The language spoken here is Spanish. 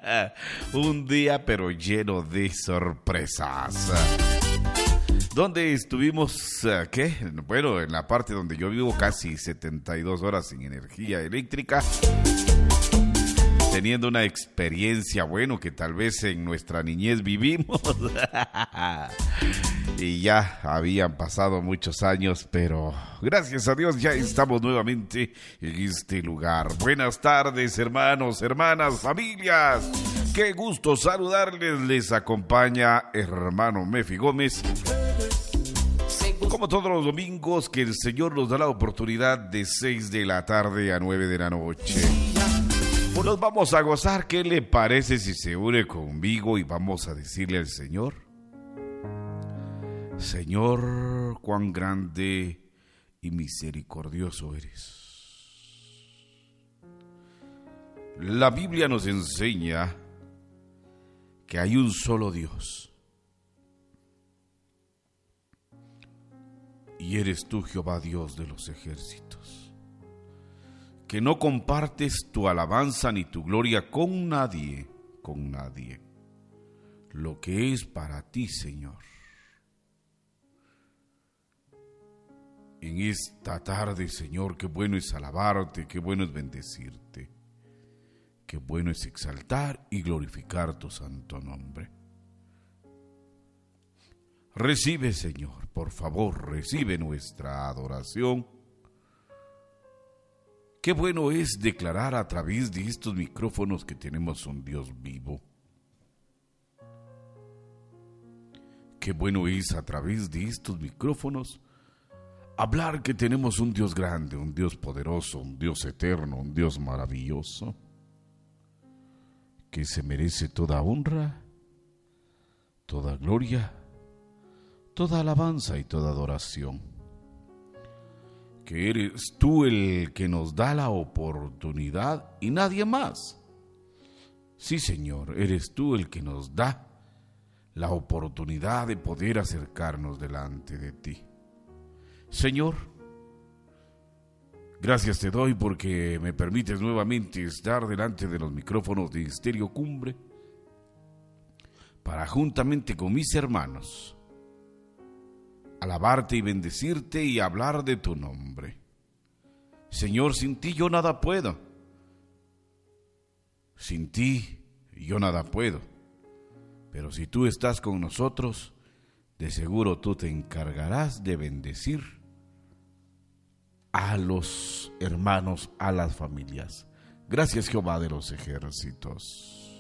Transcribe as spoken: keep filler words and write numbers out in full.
Un día pero lleno de sorpresas. Donde estuvimos, uh, ¿qué? Bueno, en la parte donde yo vivo casi setenta y dos horas sin energía eléctrica. Teniendo una experiencia, bueno, que tal vez en nuestra niñez vivimos. Y ya habían pasado muchos años, pero gracias a Dios ya estamos nuevamente en este lugar. Buenas tardes, hermanos, hermanas, familias. Qué gusto saludarles. Les acompaña hermano Mefi Gómez. Como todos los domingos, que el Señor nos da la oportunidad de seis de la tarde a nueve de la noche. Pues nos vamos a gozar. ¿Qué le parece si se une conmigo y vamos a decirle al Señor? Señor, cuán grande y misericordioso eres. La Biblia nos enseña que hay un solo Dios. Y eres tú, Jehová, Dios de los ejércitos, que no compartes tu alabanza ni tu gloria con nadie, con nadie. Lo que es para ti, Señor. En esta tarde, Señor, qué bueno es alabarte, qué bueno es bendecirte, qué bueno es exaltar y glorificar tu santo nombre. Recibe, Señor, por favor, recibe nuestra adoración. Qué bueno es declarar a través de estos micrófonos que tenemos un Dios vivo. Qué bueno es a través de estos micrófonos hablar que tenemos un Dios grande, un Dios poderoso, un Dios eterno, un Dios maravilloso, que se merece toda honra, toda gloria, toda alabanza y toda adoración. Que eres tú el que nos da la oportunidad y nadie más. Sí, Señor, eres tú el que nos da la oportunidad de poder acercarnos delante de ti. Señor, gracias te doy porque me permites nuevamente estar delante de los micrófonos de Estéreo Cumbre para, juntamente con mis hermanos, alabarte y bendecirte y hablar de tu nombre. Señor, sin ti yo nada puedo. Sin ti yo nada puedo. Pero si tú estás con nosotros, de seguro tú te encargarás de bendecir a los hermanos, a las familias. Gracias, Jehová de los ejércitos.